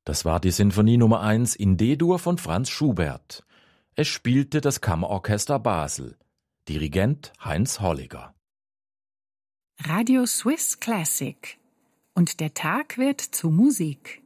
Das war die Sinfonie Nummer 1 in D-Dur von Franz Schubert. Es spielte das Kammerorchester Basel. Dirigent Heinz Holliger. Radio Swiss Classic. Und der Tag wird zu Musik.